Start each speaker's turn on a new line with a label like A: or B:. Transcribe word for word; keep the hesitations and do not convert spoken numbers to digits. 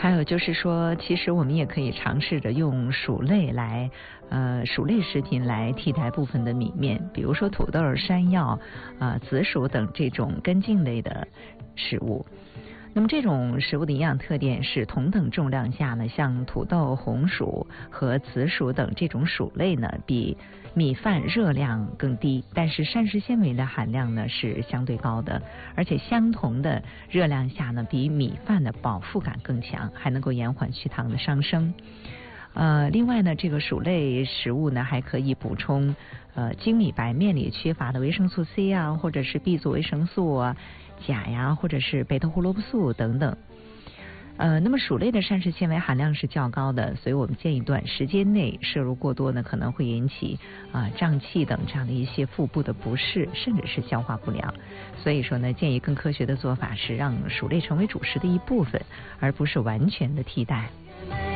A: 还有就是说，其实我们也可以尝试着用薯类来，呃，薯类食品来替代部分的米面，比如说土豆、山药、啊、紫薯等这种根茎类的食物。那么这种食物的营养特点是，同等重量下呢，像土豆、红薯和紫薯等这种薯类呢，比米饭热量更低，但是膳食纤维的含量呢是相对高的，而且相同的热量下呢，比米饭的饱腹感更强，还能够延缓血糖的上升。呃，另外呢，这个薯类食物呢，还可以补充呃精米白面里缺乏的维生素 C 啊，或者是 B 族维生素啊、钾呀，或者是贝塔胡萝卜素等等。呃，那么薯类的膳食纤维含量是较高的，所以我们建议短时间内摄入过多呢，可能会引起啊、呃、胀气等这样的一些腹部的不适，甚至是消化不良。所以说呢，建议更科学的做法是让薯类成为主食的一部分，而不是完全的替代。